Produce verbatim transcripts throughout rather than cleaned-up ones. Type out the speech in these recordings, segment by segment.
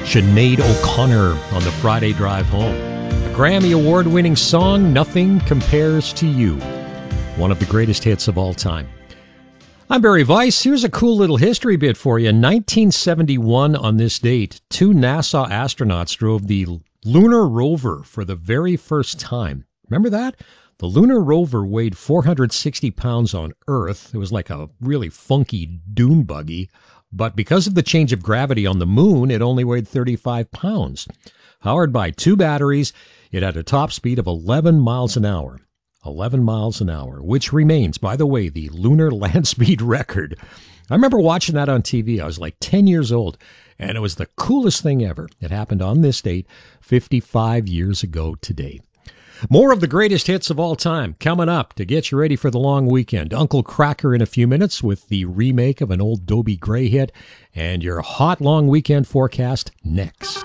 Sinead O'Connor on the Friday drive home. A Grammy Award-winning song, Nothing Compares to You. One of the greatest hits of all time. I'm Barry Weiss. Here's a cool little history bit for you. In nineteen seventy-one, on this date, two NASA astronauts drove the lunar rover for the very first time. Remember that? The lunar rover weighed four hundred sixty pounds on Earth. It was like a really funky dune buggy. But because of the change of gravity on the moon, it only weighed thirty-five pounds. Powered by two batteries, it had a top speed of eleven miles an hour. eleven miles an hour, which remains, by the way, the lunar land speed record. I remember watching that on T V. I was like ten years old, and it was the coolest thing ever. It happened on this date, fifty-five years ago today. More of the greatest hits of all time coming up to get you ready for the long weekend. Uncle Kracker in a few minutes with the remake of an old Dobie Gray hit, and your hot long weekend forecast next.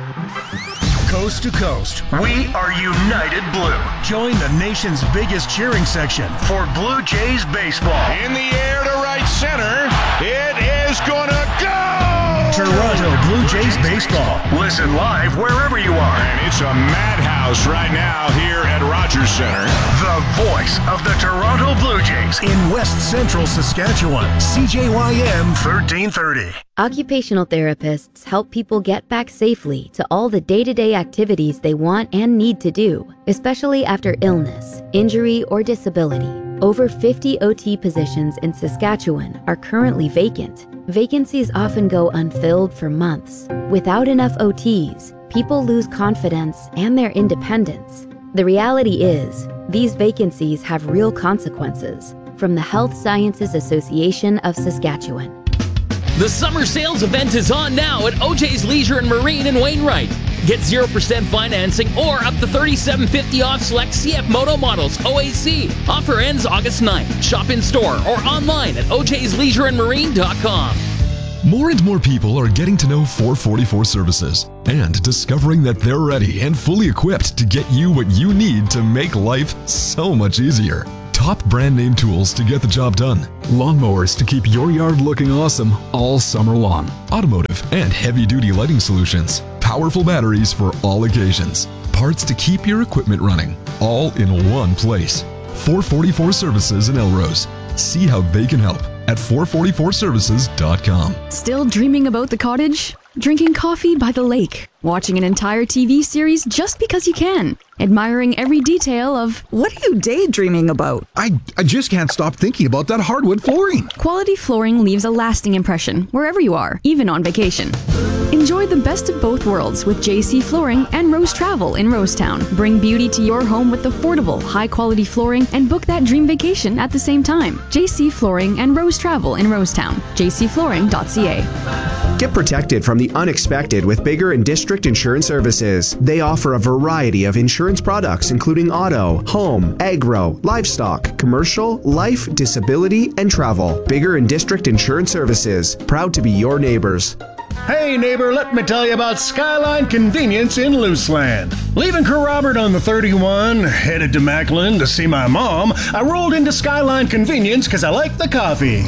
Coast to coast, we are United Blue. Join the nation's biggest cheering section for Blue Jays baseball. In the air to right center, it is gonna go! Toronto Blue Jays baseball. Listen live wherever you are. And it's a madhouse right now here at Rogers Center. The voice of the Toronto Blue Jays in West Central Saskatchewan. C J Y M thirteen thirty. Occupational therapists help people get back safely to all the day-to-day activities they want and need to do, especially after illness, injury, or disability. Over fifty O T positions in Saskatchewan are currently vacant. Vacancies often go unfilled for months. Without enough O Ts, people lose confidence and their independence. The reality is, these vacancies have real consequences. From the Health Sciences Association of Saskatchewan. The summer sales event is on now at O J's Leisure and Marine in Wainwright. Get zero percent financing or up to thirty-seven fifty off select C F Moto models O A C. Offer ends August ninth. Shop in store or online at O J's Leisure and Marine dot com. More and more people are getting to know four forty-four Services and discovering that they're ready and fully equipped to get you what you need to make life so much easier. Top brand name tools to get the job done. Lawnmowers to keep your yard looking awesome all summer long. Automotive and heavy-duty lighting solutions. Powerful batteries for all occasions. Parts to keep your equipment running. All in one place. four forty-four Services in Elrose. See how they can help at four forty-four services dot com. Still dreaming about the cottage? Drinking coffee by the lake? Watching an entire T V series just because you can? Admiring every detail of... What are you daydreaming about? I, I just can't stop thinking about that hardwood flooring. Quality flooring leaves a lasting impression wherever you are, even on vacation. Enjoy the best of both worlds with J C Flooring and Rose Travel in Rosetown. Bring beauty to your home with affordable, high-quality flooring and book that dream vacation at the same time. J C Flooring and Rose Travel in Rosetown. j c flooring dot c a. Get protected from the unexpected with Bigger and District Insurance Services. They offer a variety of insurance products including auto, home, agro, livestock, commercial, life, disability, and travel. Bigger and District Insurance Services. Proud to be your neighbors. Hey neighbor, let me tell you about Skyline Convenience in Luceland. Leaving Kerr Robert on the thirty-one, headed to Macklin to see my mom, I rolled into Skyline Convenience because I like the coffee.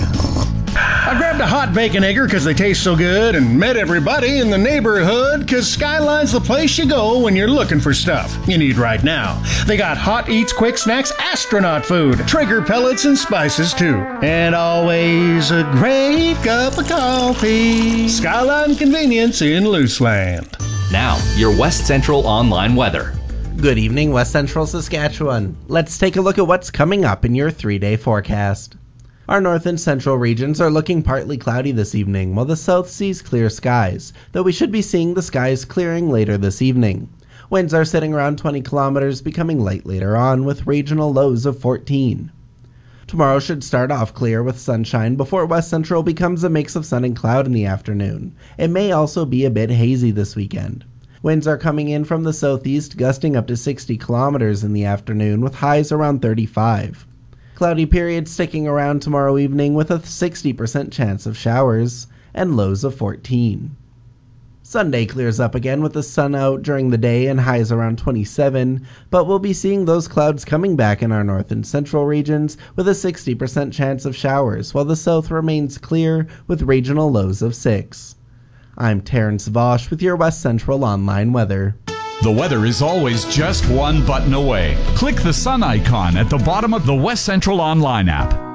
I grabbed a hot bacon egger because they taste so good and met everybody in the neighborhood because Skyline's the place you go when you're looking for stuff you need right now. They got hot eats, quick snacks, astronaut food, Traeger pellets and spices too. And always a great cup of coffee. Skyline Convenience in Luceland. Now, your West Central online weather. Good evening, West Central Saskatchewan. Let's take a look at what's coming up in your three-day forecast. Our north and central regions are looking partly cloudy this evening, while the south sees clear skies, though we should be seeing the skies clearing later this evening. Winds are sitting around twenty kilometers, becoming light later on, with regional lows of fourteen. Tomorrow should start off clear with sunshine before West Central becomes a mix of sun and cloud in the afternoon. It may also be a bit hazy this weekend. Winds are coming in from the southeast, gusting up to sixty kilometers in the afternoon, with highs around thirty-five. Cloudy period sticking around tomorrow evening with a sixty percent chance of showers and lows of fourteen. Sunday clears up again with the sun out during the day and highs around twenty-seven, but we'll be seeing those clouds coming back in our north and central regions with a sixty percent chance of showers, while the south remains clear with regional lows of six. I'm Terrence Vosch with your West Central Online weather. The weather is always just one button away. Click the sun icon at the bottom of the West Central Online app.